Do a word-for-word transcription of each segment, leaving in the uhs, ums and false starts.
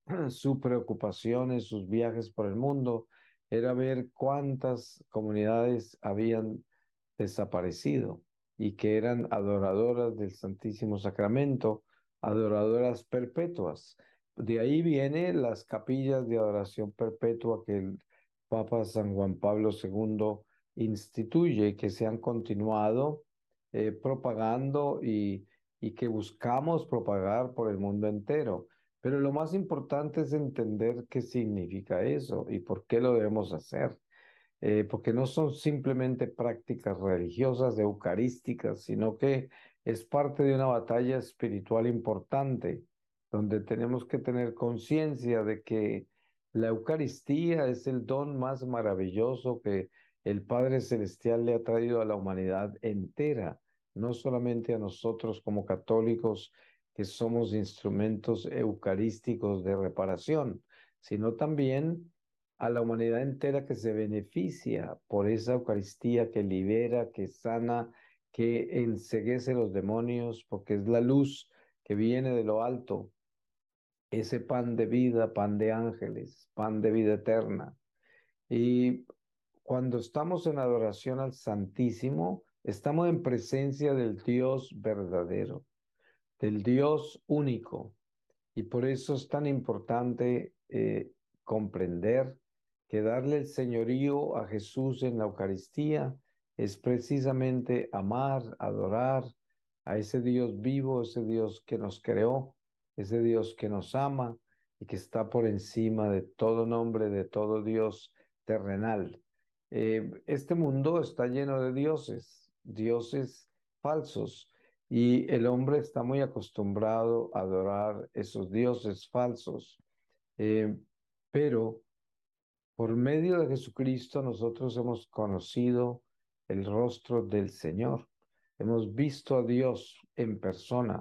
su preocupación en sus viajes por el mundo era ver cuántas comunidades habían desaparecido y que eran adoradoras del Santísimo Sacramento, adoradoras perpetuas. De ahí vienen las capillas de adoración perpetua que el Papa San Juan Pablo segundo instituye, que se han continuado eh, propagando y, y que buscamos propagar por el mundo entero. Pero lo más importante es entender qué significa eso y por qué lo debemos hacer, eh, porque no son simplemente prácticas religiosas, eucarísticas, sino que es parte de una batalla espiritual importante, donde tenemos que tener conciencia de que la Eucaristía es el don más maravilloso que el Padre Celestial le ha traído a la humanidad entera, no solamente a nosotros como católicos, que somos instrumentos eucarísticos de reparación, sino también a la humanidad entera que se beneficia por esa Eucaristía que libera, que sana, que enceguece los demonios, porque es la luz que viene de lo alto, ese pan de vida, pan de ángeles, pan de vida eterna. Y cuando estamos en adoración al Santísimo, estamos en presencia del Dios verdadero, del Dios único, y por eso es tan importante eh, comprender que darle el señorío a Jesús en la Eucaristía es precisamente amar, adorar a ese Dios vivo, ese Dios que nos creó, ese Dios que nos ama y que está por encima de todo nombre, de todo Dios terrenal. Eh, este mundo está lleno de dioses, dioses falsos, y el hombre está muy acostumbrado a adorar esos dioses falsos. Eh, pero por medio de Jesucristo nosotros hemos conocido el rostro del Señor. Hemos visto a Dios en persona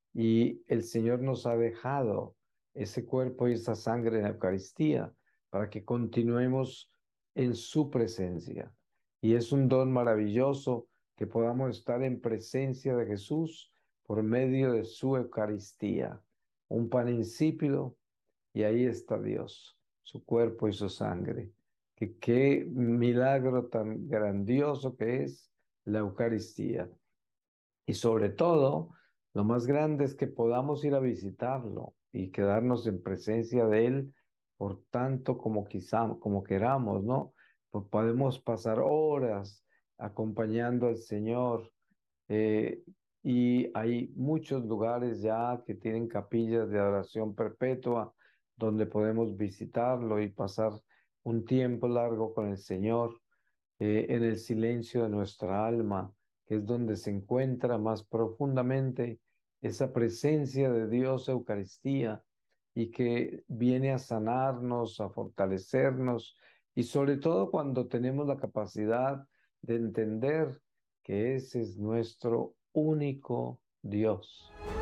y el Señor nos ha dejado ese cuerpo y esa sangre en la Eucaristía para que continuemos en su presencia. Y es un don maravilloso que podamos estar en presencia de Jesús por medio de su Eucaristía. Un pan insípido y ahí está Dios, su cuerpo y su sangre. Que qué milagro tan grandioso que es la Eucaristía. Y sobre todo, lo más grande es que podamos ir a visitarlo y quedarnos en presencia de él por tanto como quizá, como queramos, ¿no? Pues podemos pasar horas acompañando al Señor, eh, y hay muchos lugares ya que tienen capillas de adoración perpetua donde podemos visitarlo y pasar un tiempo largo con el Señor, eh, en el silencio de nuestra alma, que es donde se encuentra más profundamente esa presencia de Dios, Eucaristía, y que viene a sanarnos, a fortalecernos, y sobre todo cuando tenemos la capacidad de entender que ese es nuestro único Dios.